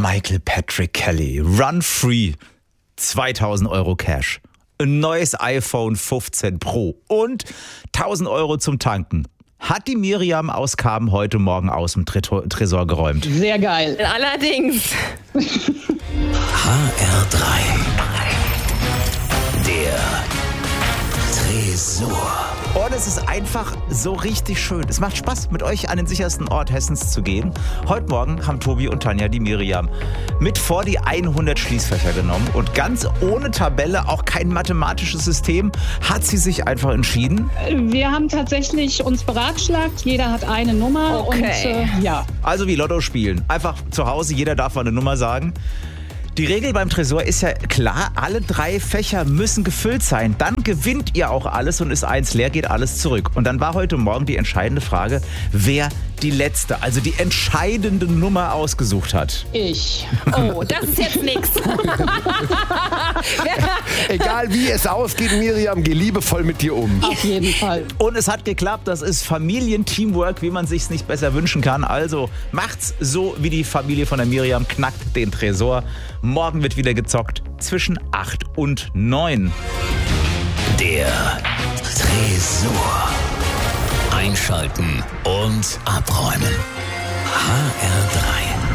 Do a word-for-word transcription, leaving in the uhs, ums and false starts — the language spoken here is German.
Michael Patrick Kelly. Run Free. zweitausend Euro Cash. Ein neues iPhone fünfzehn Pro und tausend Euro zum Tanken. Hat die Miriam aus Kamen heute Morgen aus dem Tresor geräumt. Sehr geil. Allerdings. H R drei. Der Tresor. Und es ist einfach so richtig schön. Es macht Spaß, mit euch an den sichersten Ort Hessens zu gehen. Heute Morgen haben Tobi und Tanja die Miriam mit vor die hundert Schließfächer genommen. Und ganz ohne Tabelle, auch kein mathematisches System, hat sie sich einfach entschieden. Wir haben tatsächlich uns beratschlagt. Jeder hat eine Nummer. Okay. Und äh, ja. Also wie Lotto spielen. Einfach zu Hause, jeder darf mal eine Nummer sagen. Die Regel beim Tresor ist ja klar, alle drei Fächer müssen gefüllt sein. Dann gewinnt ihr auch alles und ist eins leer, geht alles zurück. Und dann war heute Morgen die entscheidende Frage, wer die letzte, also die entscheidende Nummer ausgesucht hat. Ich. Oh, das ist jetzt nix. Egal wie es ausgeht, Miriam, geh liebevoll mit dir um. Auf jeden Fall. Und es hat geklappt, das ist Familienteamwork, wie man sich's nicht besser wünschen kann. Also macht's so wie die Familie von der Miriam, knackt den Tresor. Morgen wird wieder gezockt zwischen acht und neun. Der Tresor. Einschalten und abräumen. H R drei.